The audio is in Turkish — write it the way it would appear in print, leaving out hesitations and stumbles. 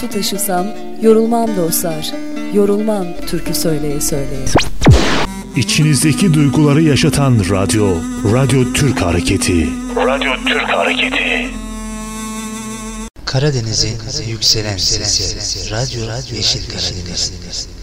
Taşısam yorulmam dostlar, yorulmam türkü söyleye söyleye. İçinizdeki duyguları yaşatan radyo, Radyo Türk Hareketi. Radyo Türk Hareketi. Karadeniz'in yükselen sesi, Radyo Yeşil Karadeniz.